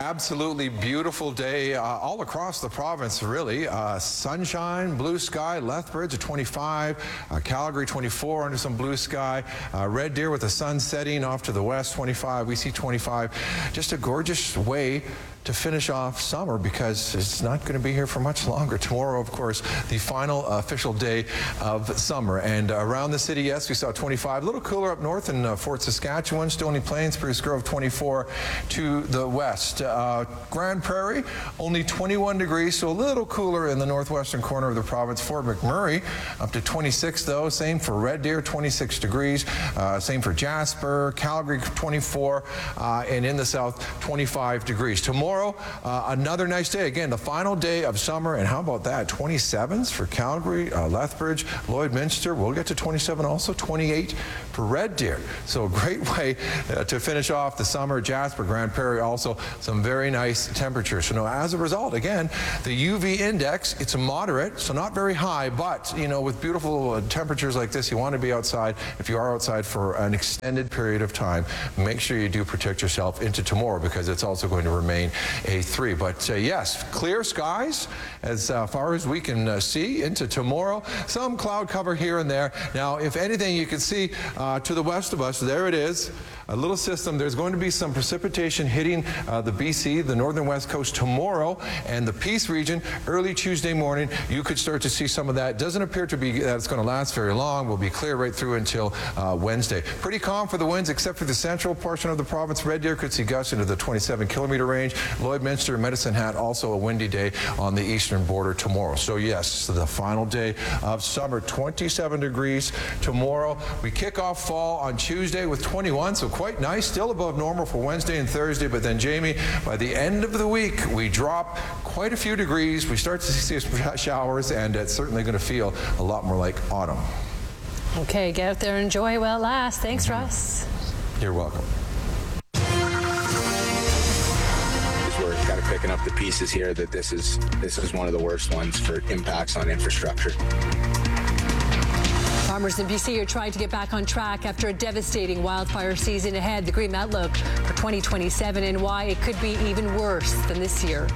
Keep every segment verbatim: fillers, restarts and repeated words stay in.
Absolutely beautiful day uh, all across the province, really. Uh, sunshine, blue sky, Lethbridge at twenty-five, uh, Calgary twenty-four under some blue sky, uh, Red Deer with the sun setting off to the west, twenty-five. We see twenty-five. Just a gorgeous way to finish off summer because it's not going to be here for much longer. Tomorrow, of course, the final uh, official day of summer. And uh, around the city, yes, we saw twenty-five. A little cooler up north in uh, Fort Saskatchewan, Stony Plains, Spruce Grove, twenty-four to the west. Uh, Grand Prairie, only twenty-one degrees, so a little cooler in the northwestern corner of the province. Fort McMurray, up to twenty-six, though. Same for Red Deer, twenty-six degrees. Uh, same for Jasper, Calgary, twenty-four, uh, and in the south, twenty-five degrees. Tomorrow, Uh, another nice day. Again, the final day of summer, and how about that? twenty-sevens for Calgary, uh, Lethbridge, Lloydminster. We'll get to twenty-seven also, twenty-eight for Red Deer. So a great way uh, to finish off the summer. Jasper, Grand Prairie, also some very nice temperatures. So now, as a result, again, the U V index, it's a moderate, so not very high, but, you know, with beautiful uh, temperatures like this, you want to be outside. If you are outside for an extended period of time, make sure you do protect yourself into tomorrow because it's also going to remain a three. But uh, yes, clear skies as uh, far as we can uh, see into tomorrow. Some cloud cover here and there. Now, if anything, you can see uh, to the west of us, there it is, a little system. There's going to be some precipitation hitting uh, the B C, the northern west coast tomorrow, and the Peace region early Tuesday morning. You could start to see some of that. Doesn't appear to be that it's going to last very long. Will be clear right through until uh, Wednesday. Pretty calm for the winds, except for the central portion of the province. Red Deer could see gusts into the twenty-seven kilometer range. Lloydminster, Medicine Hat, also a windy day on the eastern border tomorrow. So yes, the final day of summer, twenty-seven degrees tomorrow. We kick off fall on Tuesday with twenty-one, so quite nice, still above normal for Wednesday and Thursday. But then, Jamie, by the end of the week, we drop quite a few degrees. We start to see showers, and it's certainly going to feel a lot more like autumn. Okay, get out there and enjoy while it lasts. Thanks, mm-hmm. Russ. You're welcome. We're kind of picking up the pieces here that this is this is one of the worst ones for impacts on infrastructure. Farmers in B C are trying to get back on track after a devastating wildfire season ahead. The grim outlook for twenty twenty-seven and why it could be even worse than this year.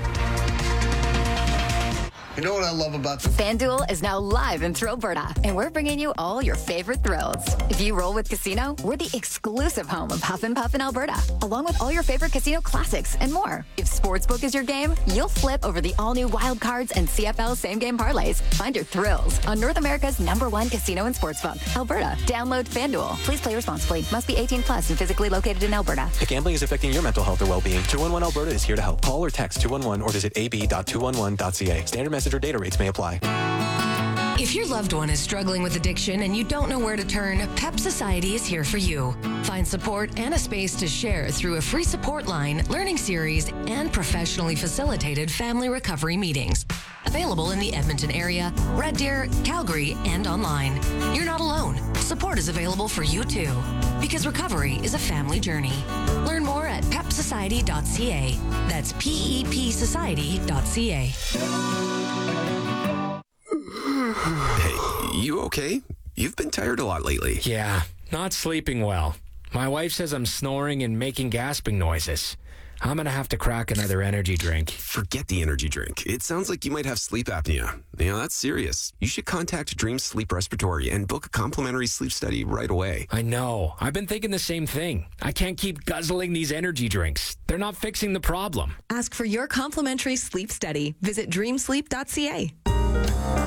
You know what I love about the FanDuel is now live in Thrillberta, and we're bringing you all your favorite thrills. If you roll with Casino, we're the exclusive home of Huff and Puff in Alberta, along with all your favorite casino classics and more. If Sportsbook is your game, you'll flip over the all-new Wild Cards and C F L same-game parlays. Find your thrills on North America's number one casino and sportsbook, Alberta. Download FanDuel. Please play responsibly. Must be eighteen plus and physically located in Alberta. If gambling is affecting your mental health or well-being, two one one Alberta is here to help. Call or text two one one or visit a b dot two one one dot c a. Standard message or data rates may apply. If your loved one is struggling with addiction and you don't know where to turn, PEP Society is here for you. Find support and a space to share through a free support line, learning series, and professionally facilitated family recovery meetings. Available in the Edmonton area, Red Deer, Calgary, and online. You're not alone. Support is available for you too. Because recovery is a family journey. Learn more at pep society dot c a. That's P E P society dot c a. Hey, you okay? You've been tired a lot lately. Yeah, not sleeping well. My wife says I'm snoring and making gasping noises. I'm going to have to crack another energy drink. Forget the energy drink. It sounds like you might have sleep apnea. You know, that's serious. You should contact Dream Sleep Respiratory and book a complimentary sleep study right away. I know. I've been thinking the same thing. I can't keep guzzling these energy drinks. They're not fixing the problem. Ask for your complimentary sleep study. Visit dream sleep dot c a.